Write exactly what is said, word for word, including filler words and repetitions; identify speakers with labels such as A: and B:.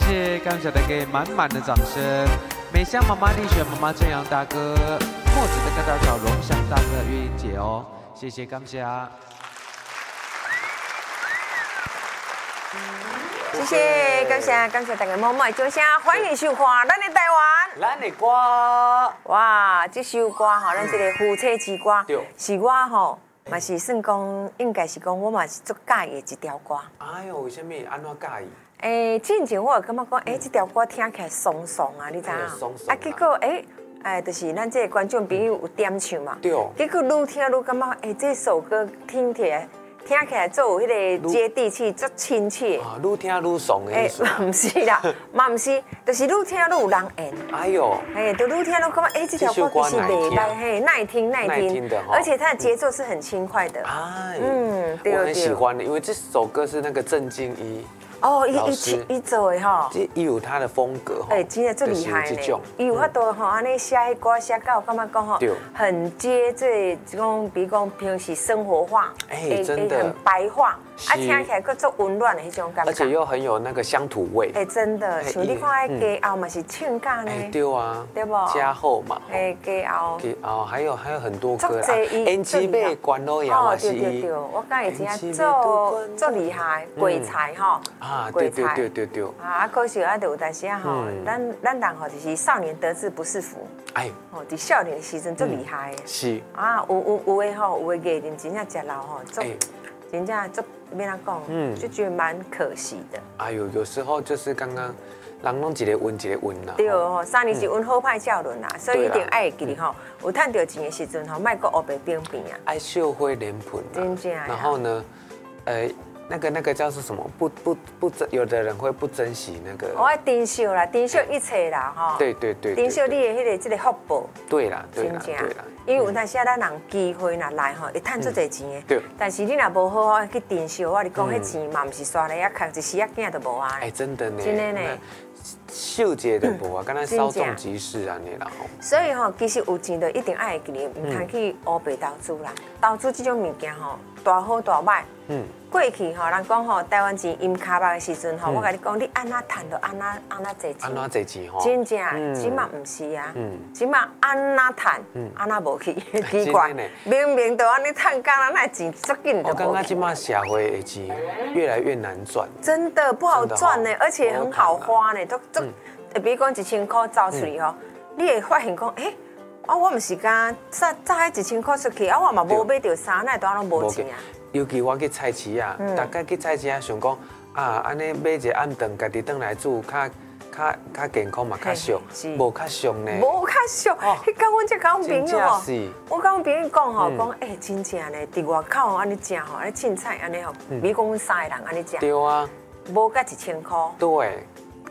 A: 谢，感谢大家满满的掌声。美香妈妈、丽璇妈妈、正阳大哥、墨子的大小荣祥大哥、月英姐哦，谢谢感谢。
B: 谢谢，感谢感谢大家默默的掌声，欢迎收看咱的台湾，
C: 咱的歌。
B: 哇，这首歌吼，咱这个夫妻之歌，是我吼，嘛是算讲，应该是讲我嘛是足介意的一条歌。
C: 哎呦，为什么安怎介意？
B: 诶，之前我有感觉讲，诶，这条歌听起来爽爽啊，你知影？啊，结果诶，哎，就是咱这个观众朋友有点唱嘛，
C: 对。
B: 结果愈听愈感觉，诶，这首歌听起来。听起来做有迄个接地气，足亲切。
C: 啊，愈听愈爽的意思。
B: 哎，唔是啦，嘛唔是，就是愈听愈有人缘。
C: 哎呦，
B: 哎，就愈听愈感觉，哎，这条歌其实袂歹，嘿，耐听耐听，而且它的节奏是很轻快的。
C: 哎，
B: 嗯，
C: 我很喜欢的，因为这首歌是那个郑敬一。
B: 哦，伊伊伊做的吼，
C: 这伊有他的风格吼，
B: 哎，真的最厉害呢。伊有法度吼，安尼写迄歌写到，感觉讲吼，很接这种，比如讲平时生活化，
C: 哎，真的
B: 很白话，啊，听起来佫足温暖的迄种感觉，
C: 而且又很有那个乡土味。
B: 哎，真的，像你看迄家后嘛是唱歌呢，
C: 对啊，
B: 对不？
C: 加后嘛，
B: 哎，家后，
C: 家后还有还有很多歌啦
B: ，N
C: G 被关咯呀，
B: 哦，对对对，我讲以前做做厉害，鬼才吼。
C: 啊，对对对对对。
B: 啊，可惜啊，就有但是啊吼，咱咱人吼就是少年得志不是福。哎，哦，伫少年的时阵最厉害的。
C: 是。
B: 啊，有有有的吼，有的艺人真正食老吼，做真正做免人讲，嗯，就觉得蛮可惜的。
C: 哎呦，有时候就是刚刚人拢一个温一个温啦。
B: 对吼，三年是温好歹教论啦，所以一定爱记哩吼，有赚到钱的时阵吼，莫搁黑白冰冰啊。
C: 爱秀花莲盆。
B: 真正。
C: 然后呢，呃。那个那个叫是什么？不不不珍，有的人会不珍惜那个。
B: 我爱珍惜啦，珍惜一切啦，哈。
C: 对对对。
B: 珍惜你的迄个这个福报。
C: 对啦，对啦，对啦。
B: 因为有当时咱人机会若来吼，会赚出侪钱的。
C: 对。
B: 但是你若无好好去珍惜，我你讲，迄钱嘛，唔是刷来啊，靠一时啊，囝都无啊。
C: 哎，真的呢。
B: 真的呢。
C: 秀节都无啊，敢若稍纵即逝安尼啦吼。
B: 所以吼，其实有钱就一定爱记哩，唔通去乌白投资啦。投资这种物件吼，大好大歹。嗯。过去吼，人讲吼，台湾钱淹卡巴的时阵吼，我甲你讲，你安那赚就安那安那侪钱。
C: 安那侪钱吼。
B: 真正，即嘛唔是啊。嗯。即嘛安那赚，安那无去，奇怪。明明都安尼赚，干那那钱足紧就无。
C: 我感觉即嘛社会的钱越来越难赚。
B: 真的不好赚呢，而且很好花呢，都都，比如讲一千块走出去吼，你会发现讲，哎，啊我唔是讲炸炸迄一千块出去，啊我嘛无买到衫，那都拢无钱啊。
C: 尤其我去菜市啊，大概去菜市啊，想讲啊，安尼买一个暗顿，家己转来煮，较较较健康嘛，较俗，无较俗呢。
B: 无较俗，迄讲阮只讲朋友哦，我讲朋友讲吼，讲诶，真正呢，伫外口安尼食吼，安尼凊彩安尼吼，比如讲阮三个人安尼食。
C: 对啊。
B: 无甲一千块。
C: 对。